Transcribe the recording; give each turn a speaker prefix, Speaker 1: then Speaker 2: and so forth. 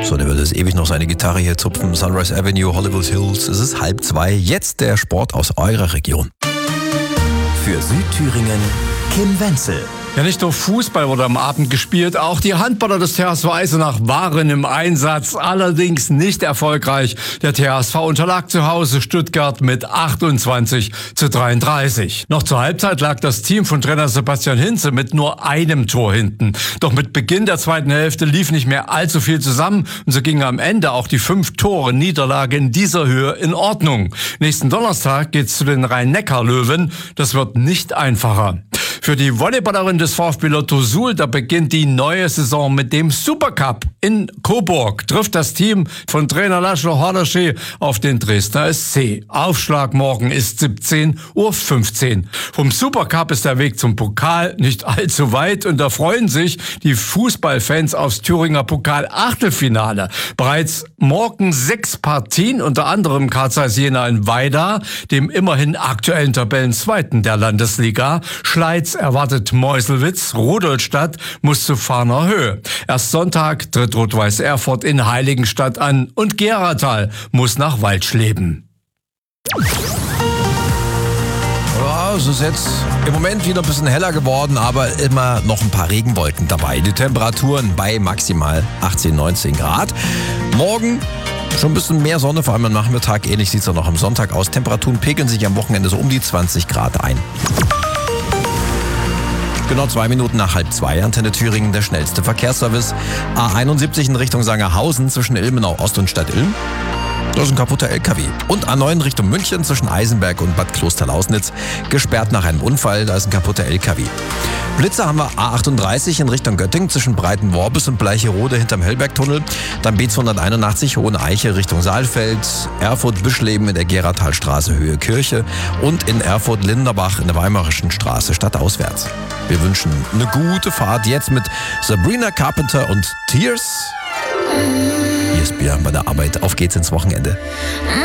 Speaker 1: So, der würde es ewig noch seine Gitarre hier zupfen. Sunrise Avenue, Hollywood Hills. Es ist 1:30. Jetzt der Sport aus eurer Region.
Speaker 2: Für Südthüringen Kim Wenzel.
Speaker 3: Ja, nicht nur Fußball wurde am Abend gespielt, auch die Handballer des THSV Eisenach waren im Einsatz, allerdings nicht erfolgreich. Der THSV unterlag zu Hause Stuttgart mit 28:33. Noch zur Halbzeit lag das Team von Trainer Sebastian Hinze mit nur einem Tor hinten. Doch mit Beginn der zweiten Hälfte lief nicht mehr allzu viel zusammen und so ging am Ende auch die 5-Tore-Niederlage in dieser Höhe in Ordnung. Nächsten Donnerstag geht's zu den Rhein-Neckar-Löwen. Das wird nicht einfacher. Für die Volleyballerin des VfB Lotto Suhl, da beginnt die neue Saison mit dem Supercup. In Coburg trifft das Team von Trainer Laszlo Hordaschy auf den Dresdner SC. Aufschlag morgen ist 17:15 Uhr. Vom Supercup ist der Weg zum Pokal nicht allzu weit und da freuen sich die Fußballfans aufs Thüringer Pokal-Achtelfinale. Bereits morgen 6 Partien, unter anderem Carl Zeiss Jena in Weida, dem immerhin aktuellen Tabellenzweiten der Landesliga. Schleiz erwartet Meuselwitz, Rudolstadt muss zu Farner Höhe. Erst Sonntag tritt Rot-Weiß Erfurt in Heiligenstadt an und Geratal muss nach Waldschleben.
Speaker 1: Ja, es ist jetzt im Moment wieder ein bisschen heller geworden, aber immer noch ein paar Regenwolken dabei. Die Temperaturen bei maximal 18, 19 Grad. Morgen schon ein bisschen mehr Sonne, vor allem am Nachmittag. Ähnlich sieht es auch noch am Sonntag aus. Temperaturen pegeln sich am Wochenende so um die 20 Grad ein. Genau 2 Minuten nach 1:30, Antenne Thüringen, der schnellste Verkehrsservice. A71 in Richtung Sangerhausen zwischen Ilmenau Ost und Stadt Ilm. Da ist ein kaputter LKW. Und A9 Richtung München zwischen Eisenberg und Bad Klosterlausnitz. Gesperrt nach einem Unfall, da ist ein kaputter LKW. Blitzer haben wir A38 in Richtung Göttingen zwischen Breitenworbis und Bleicherode hinterm Hellbergtunnel. Dann B281 Hohe Eiche Richtung Saalfeld. Erfurt-Bischleben in der Geratalstraße Höhe Kirche. Und in Erfurt-Linderbach in der Weimarischen Straße stadtauswärts. Wir wünschen eine gute Fahrt jetzt mit Sabrina Carpenter und Tears. Hier ist Björn bei der Arbeit. Auf geht's ins Wochenende.